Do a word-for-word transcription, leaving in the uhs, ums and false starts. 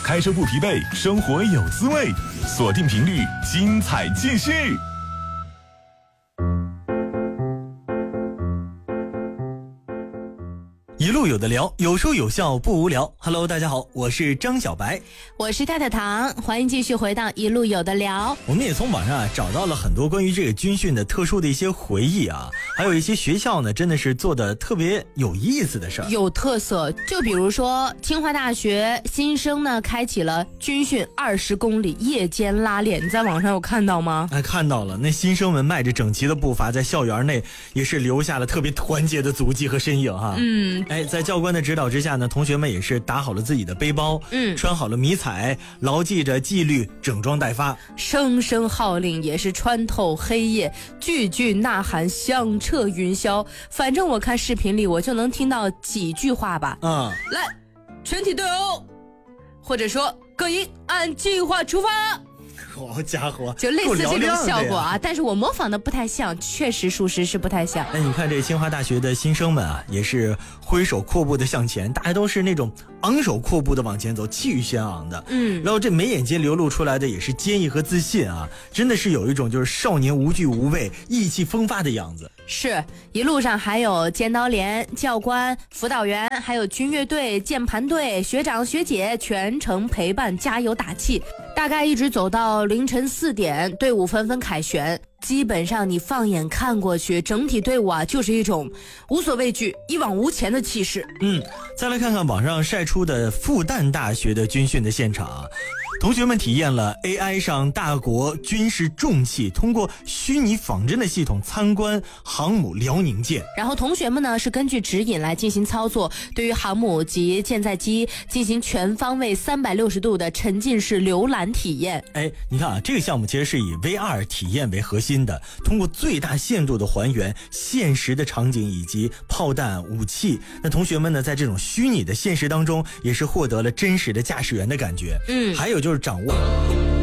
开车不疲惫，生活有滋味。锁定频率，精彩继续。 一路有的聊，有说有笑不无聊。Hello， 大家好，我是张小白， 我是太太糖，欢迎继续回到一路有的聊。 我们也从网上啊找到了很多关于这个军训的特殊的一些回忆啊，还有一些学校呢真的是做的特别有意思的事儿， 有特色。就比如说清华大学新生呢开启了军训二十公里夜间拉练，你在网上有看到吗？ 哎，看到了，那新生们迈着整齐的步伐在校园内也是留下了特别团结的足迹和身影哈。 嗯。 哎，在教官的指导之下呢，同学们也是打好了自己的背包， 嗯， 穿好了迷彩，牢记着纪律，整装待发。 声声号令也是穿透黑夜，句句呐喊响彻云霄。反正我看视频里我就能听到几句话吧。 嗯， 来，全体队伍，或者说各营按计划出发。 好家伙， 就类似这种效果啊，但是我模仿的不太像，确实属实是不太像。 哎，你看这清华大学的新生们啊，也是挥手阔步的向前，大家都是那种昂首阔步的往前走，气宇轩昂的。 嗯， 然后这眉眼间流露出来的也是坚毅和自信啊，真的是有一种就是少年无惧无畏、意气风发的样子。 是，一路上还有尖刀连、教官、辅导员，还有军乐队、键盘队、学长学姐全程陪伴加油打气，大概一直走到凌晨四点，队伍纷纷凯旋。基本上你放眼看过去，整体队伍啊就是一种无所畏惧、一往无前的气势。 嗯，再来看看网上晒出的复旦大学的军训的现场啊。同学们体验了 A I 上大国军事重器，通过虚拟仿真的系统参观航母辽宁舰。 然后同学们呢是根据指引来进行操作，对于航母及舰载机进行全方位三百六十度的沉浸式浏览体验。 哎，你看啊，这个项目其实是以 V R 体验为核心的，通过最大限度的还原现实的场景以及炮弹武器。那同学们呢在这种虚拟的现实当中，也是获得了真实的驾驶员的感觉。 嗯， 还有就是掌握